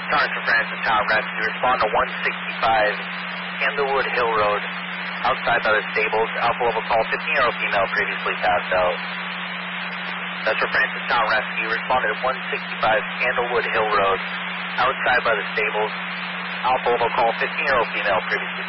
Sorry for Francis Town Rescue. Respond to 165 Candlewood Hill Road, outside by the stables. Alpha level call, 15-year-old female previously passed out. That's for Francis Town Rescue. Responded at 165 Candlewood Hill Road, outside by the stables. Alpha level call, 15-year-old female previously